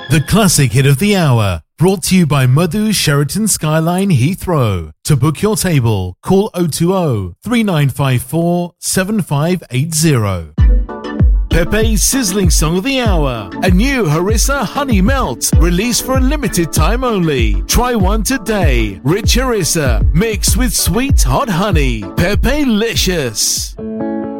The classic hit of the hour, brought to you by Madhu Sheraton Skyline Heathrow. To book your table, call 020-3954-7580. Pepe's Sizzling Song of the Hour. A new Harissa Honey Melt, released for a limited time only. Try one today. Rich Harissa, mixed with sweet hot honey. Pepe-licious.